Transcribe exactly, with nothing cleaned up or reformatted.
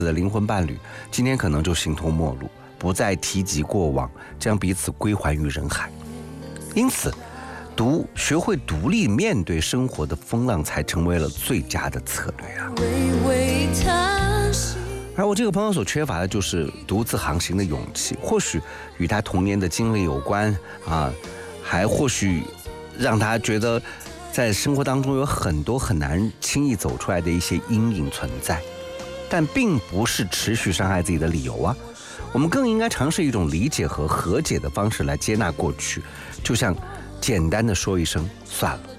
的灵魂伴侣，今天可能就形同陌路，不再提及过往，将彼此归还于人海。因此独学会独立面对生活的风浪，才成为了最佳的策略啊。而我这个朋友所缺乏的就是独自航行的勇气，或许与他童年的经历有关啊，还或许让他觉得在生活当中有很多很难轻易走出来的一些阴影存在，但并不是持续伤害自己的理由啊。我们更应该尝试一种理解和和解的方式来接纳过去，就像简单的说一声算了。